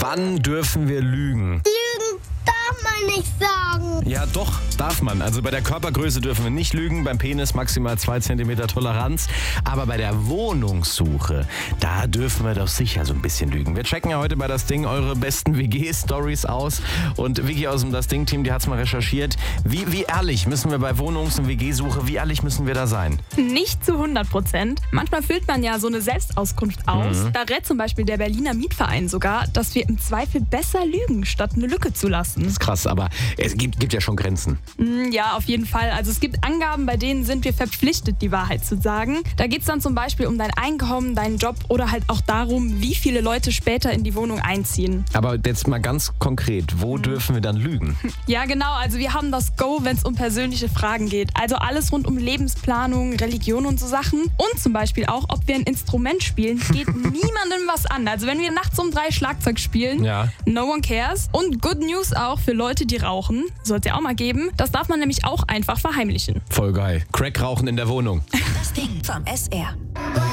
Wann dürfen wir lügen? Lügen darf man nicht sagen. Ja, doch, darf man. Also bei der Körpergröße dürfen wir nicht lügen, beim Penis maximal 2 cm Toleranz. Aber bei der Wohnungssuche, da dürfen wir doch sicher so ein bisschen lügen. Wir checken ja heute bei Das Ding eure besten WG-Stories aus. Und Vicky aus dem Das Ding-Team, die hat's mal recherchiert. Wie ehrlich müssen wir bei Wohnungs- und WG-Suche, wie ehrlich müssen wir da sein? Nicht zu 100%. Manchmal füllt man ja so eine Selbstauskunft aus. Da rät zum Beispiel der Berliner Mietverein sogar, dass wir im Zweifel besser lügen, statt eine Lücke zu lassen. Das ist krass, aber es gibt ja schon Grenzen. Ja, auf jeden Fall. Also es gibt Angaben, bei denen sind wir verpflichtet, die Wahrheit zu sagen. Da geht es dann zum Beispiel um dein Einkommen, deinen Job oder halt auch darum, wie viele Leute später in die Wohnung einziehen. Aber jetzt mal ganz konkret, wo dürfen wir dann lügen? Ja, genau. Also wir haben das Go, wenn es um persönliche Fragen geht. Also alles rund um Lebensplanung, Religion und so Sachen. Und zum Beispiel auch, ob wir ein Instrument spielen, geht niemandem was an. Also wenn wir nachts um 3 Schlagzeug spielen, Ja. no one cares. Und Good News auch für Leute, die rauchen. Sollte ja auch mal geben. Das darf man nämlich auch einfach verheimlichen. Voll geil. Crack rauchen in der Wohnung. Das Ding vom SR.